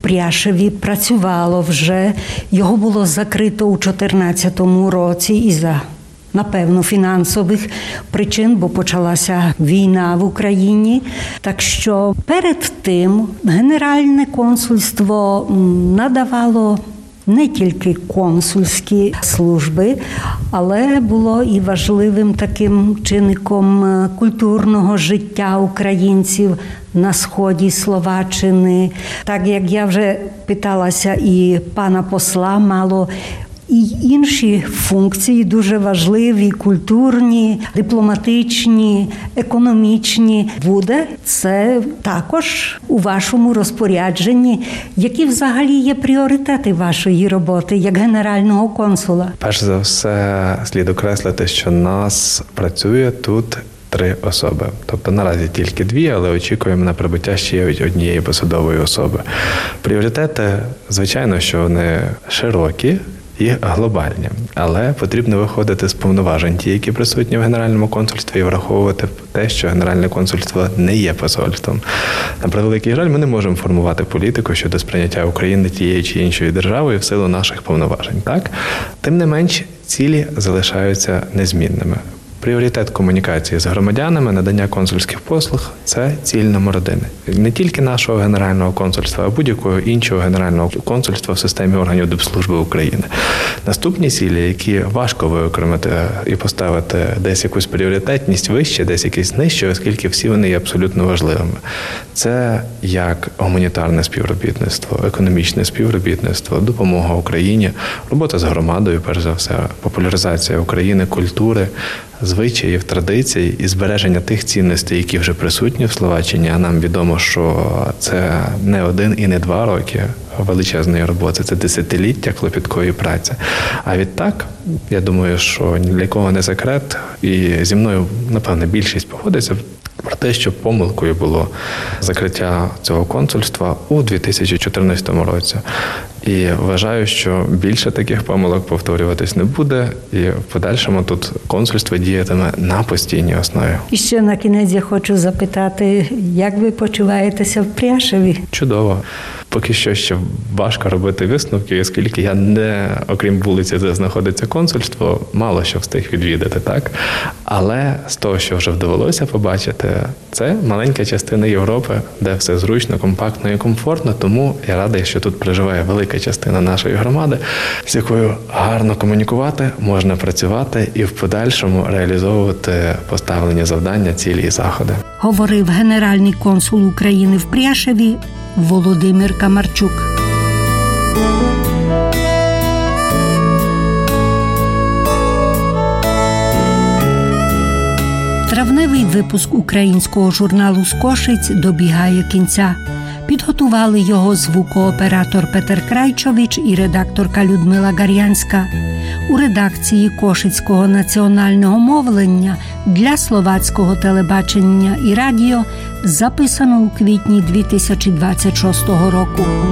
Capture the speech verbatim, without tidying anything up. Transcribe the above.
Пряшеві працювало вже. Його було закрито у чотирнадцятому році із-за, напевно, фінансових причин, бо почалася війна в Україні. Так що перед тим Генеральне консульство надавало не тільки консульські служби, але було і важливим таким чинником культурного життя українців на сході Словаччини. Так як я вже питалася і пана посла, мало і інші функції дуже важливі, культурні, дипломатичні, економічні. Буде це також у вашому розпорядженні. Які взагалі є пріоритети вашої роботи як генерального консула? Перш за все, слід окреслити, що нас працює тут три особи. Тобто наразі тільки дві, але очікуємо на прибуття ще однієї посадової особи. Пріоритети, звичайно, що вони широкі і глобальні. Але потрібно виходити з повноважень ті, які присутні в Генеральному консульстві, і враховувати те, що Генеральне консульство не є посольством. На превеликий жаль, ми не можемо формувати політику щодо сприйняття України тієї чи іншої державою в силу наших повноважень. Так? Тим не менш, цілі залишаються незмінними. Пріоритет комунікації з громадянами, надання консульських послуг – це ціль номер один. Не тільки нашого Генерального консульства, а будь-якого іншого Генерального консульства в системі органів Дипслужби України. Наступні цілі, які важко виокремити і поставити десь якусь пріоритетність вище, десь якісь нижче, оскільки всі вони є абсолютно важливими. Це як гуманітарне співробітництво, економічне співробітництво, допомога Україні, робота з громадою, перш за все, популяризація України, культури, звичаїв, традицій і збереження тих цінностей, які вже присутні в Словаччині, а нам відомо, що це не один і не два роки величезної роботи, це десятиліття клопіткої праці. А відтак, я думаю, що ні для кого не секрет, і зі мною, напевне, більшість погодиться про те, що помилкою було закриття цього консульства у дві тисячі чотирнадцятому році. І вважаю, що більше таких помилок повторюватись не буде, і в подальшому тут консульство діятиме на постійній основі. І ще на кінець я хочу запитати, як ви почуваєтеся в Пряшеві? Чудово. Поки що ще важко робити висновки, оскільки я не, окрім вулиці, де знаходиться консульство, мало що встиг відвідати, так? Але з того, що вже вдалося побачити, це маленька частина Європи, де все зручно, компактно і комфортно, тому я радий, що тут проживає велика частина нашої громади, з якою гарно комунікувати, можна працювати і в подальшому реалізовувати поставлені завдання, цілі і заходи. Говорив генеральний консул України в Пряшеві Володимир Камарчук. Травневий випуск українського журналу «З Кошиць» добігає кінця. Підготували його звукооператор Петер Крайчович і редакторка Людмила Гар'янська. У редакції Кошицького національного мовлення для словацького телебачення і радіо записано у квітні дві тисячі двадцять шостого року.